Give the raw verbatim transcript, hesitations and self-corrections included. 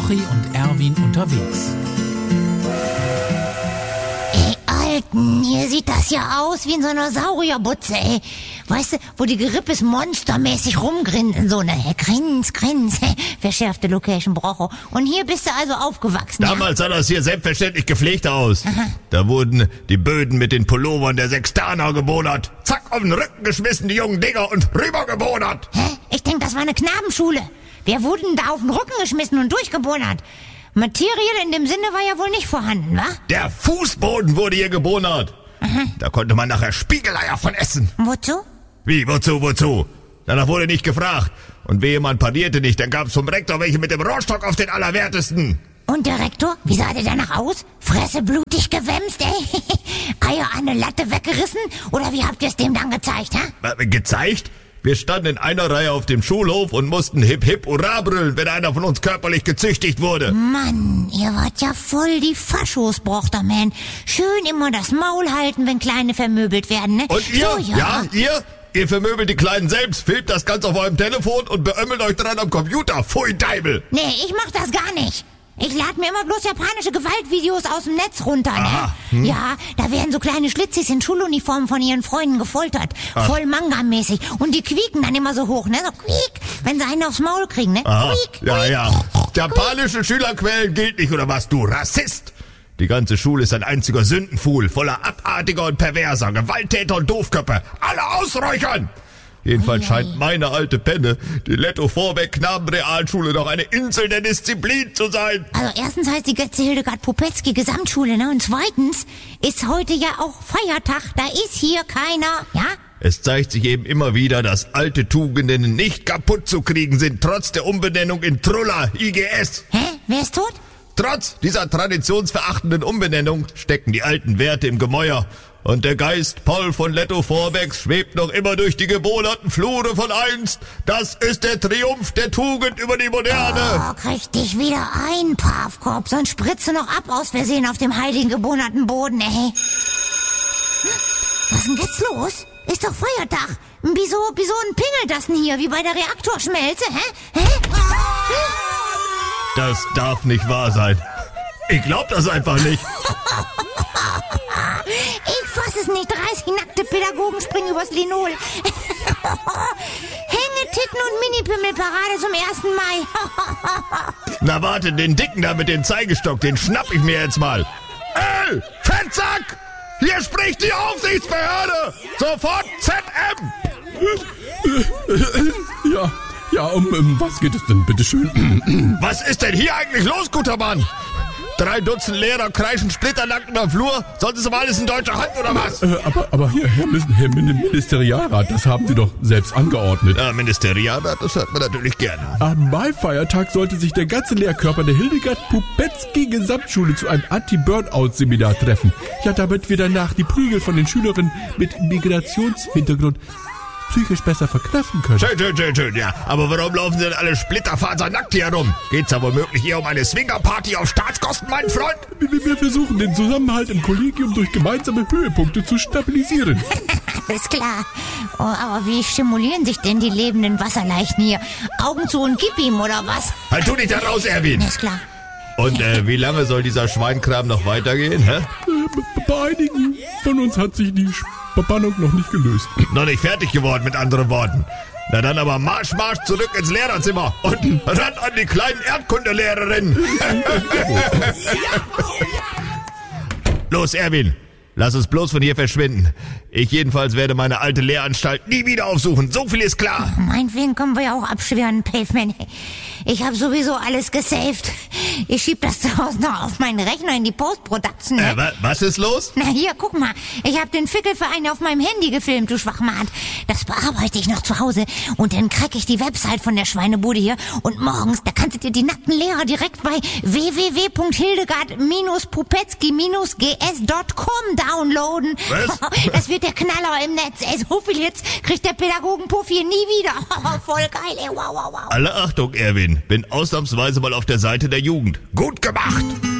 Jochi und Erwin unterwegs. Ey, Alten, hier sieht das ja aus wie in so einer Saurierbutze, ey. Weißt du, wo die Gerippes monstermäßig rumgrinsen, so, ne? Grins, grins, verschärfte Location, Brocho. Und hier bist du also aufgewachsen. Damals ja? sah das hier selbstverständlich gepflegt aus. Aha. Da wurden die Böden mit den Pullovern der Sextaner gebonert. Zack, auf den Rücken geschmissen, die jungen Dinger, und rübergebonert. Hä? Ich denk, das war eine Knabenschule. Wer wurde denn da auf den Rücken geschmissen und durchgebonert? Material in dem Sinne war ja wohl nicht vorhanden, wa? Der Fußboden wurde hier gebonert. Aha. Da konnte man nachher Spiegeleier von essen. Wozu? Wie, wozu, wozu? Danach wurde nicht gefragt. Und wehe, man parierte nicht, dann gab's vom Rektor welche mit dem Rohrstock auf den Allerwertesten. Und der Rektor? Wie sah der danach aus? Fresse blutig gewämst, ey? Eier an eine Latte weggerissen? Oder wie habt ihr es dem dann gezeigt, hä? Äh, gezeigt? Wir standen in einer Reihe auf dem Schulhof und mussten hip hip hurra brüllen, wenn einer von uns körperlich gezüchtigt wurde. Mann, ihr wart ja voll die Faschos, Brochterman. Schön immer das Maul halten, wenn Kleine vermöbelt werden, ne? Und ihr? So, ja. ja, ihr? Ihr vermöbelt die Kleinen selbst, filmt das Ganze auf eurem Telefon und beömmelt euch dran am Computer. Pfui Deibel! Nee, ich mach das gar nicht. Ich lade mir immer bloß japanische Gewaltvideos aus dem Netz runter, ne? Aha, hm. Ja, da werden so kleine Schlitzis in Schuluniformen von ihren Freunden gefoltert. Ach. Voll Manga-mäßig. Und die quieken dann immer so hoch, ne? So quiek, wenn sie einen aufs Maul kriegen, ne? Aha, Quiek, ja, quiek. ja. Japanische Schülerquellen gilt nicht, oder was, du Rassist? Die ganze Schule ist ein einziger Sündenpfuhl, voller Abartiger und Perverser, Gewalttäter und Doofköpfe. Alle ausräuchern! Jedenfalls scheint meine alte Penne, die Letto-Vorbeck-Knabenrealschule, noch eine Insel der Disziplin zu sein. Also erstens heißt die Götze Hildegard Pupetzky Gesamtschule, ne? Und zweitens ist heute ja auch Feiertag, da ist hier keiner, ja? Es zeigt sich eben immer wieder, dass alte Tugenden nicht kaputt zu kriegen sind, trotz der Umbenennung in Truller, I G S. Hä? Wer ist tot? Trotz dieser traditionsverachtenden Umbenennung stecken die alten Werte im Gemäuer. Und der Geist Paul von Letto-Vorbecks schwebt noch immer durch die gebohnerten Flure von einst. Das ist der Triumph der Tugend über die Moderne. Oh, krieg dich wieder ein, Pavkorb, sonst spritzt du noch ab aus Versehen auf dem heiligen gebohnerten Boden, ey. Was ist denn jetzt los? Ist doch Feiertag. Wieso, wieso pingelt das denn hier, wie bei der Reaktorschmelze, hä? Hä? Das darf nicht wahr sein. Ich glaub das einfach nicht. Ich fass es nicht. dreißig nackte Pädagogen springen übers Linol. Hängetitten und Minipimmelparade zum ersten Mai. Na warte, den Dicken da mit dem Zeigestock, den schnapp ich mir jetzt mal. Ey, Fettsack! Hier spricht die Aufsichtsbehörde! Sofort Z M! Ja, ja, um, um was geht es denn, bitteschön? Was ist denn hier eigentlich los, guter Mann? Drei Dutzend Lehrer kreischen splitternackt über den Flur, sonst ist aber alles in deutscher Hand, oder was? Äh, aber, aber hier, Herr, Herr Ministerialrat, das haben Sie doch selbst angeordnet. Ja, Ministerialrat, das hört man natürlich gerne. Am Maifeiertag sollte sich der ganze Lehrkörper der Hildegard Pupetzky Gesamtschule zu einem Anti-Burnout-Seminar treffen. Ja, damit wir danach die Prügel von den Schülerinnen mit Migrationshintergrund psychisch besser verkraften können. Schön, schön, schön, schön, ja. Aber warum laufen Sie denn alle splitterfasernackt hier herum? Geht's da womöglich eher um eine Swingerparty auf Staatskosten, mein Freund? Wir, wir versuchen den Zusammenhalt im Kollegium durch gemeinsame Höhepunkte zu stabilisieren. Alles klar. Oh, aber wie stimulieren sich denn die lebenden Wasserleichen hier? Augen zu und gib ihm, oder was? Halt tu dich da raus, Erwin. Ist klar. Und äh, wie lange soll dieser Schweinkram noch weitergehen, hä? Äh, bei einigen von uns hat sich die Verbannung noch nicht gelöst. Noch nicht fertig geworden, mit anderen Worten. Na dann aber Marsch, Marsch zurück ins Lehrerzimmer und ran an die kleinen Erdkundelehrerinnen. Los, Erwin, lass uns bloß von hier verschwinden. Ich jedenfalls werde meine alte Lehranstalt nie wieder aufsuchen. So viel ist klar. Meinetwegen können wir ja auch abschwören, Pavement. Ich habe sowieso alles gesaved. Ich schieb das zu Hause noch auf meinen Rechner in die Post-Production. Ne? Äh, wa- was ist los? Na hier, guck mal. Ich habe den Fickelverein auf meinem Handy gefilmt, du Schwachmat. Das bearbeite ich noch zu Hause. Und dann crack ich die Website von der Schweinebude hier. Und morgens, da kannst du dir die nackten Lehrer direkt bei w w w punkt hildegard pupetzky g s punkt com downloaden. Was? Das wird der Knaller im Netz. Ey, so viel Hits kriegt der Pädagogenpuff hier nie wieder. Voll geil, ey. Wow, wow, wow. Alle Achtung, Erwin. Bin ausnahmsweise mal auf der Seite der Jugend. Gut gemacht!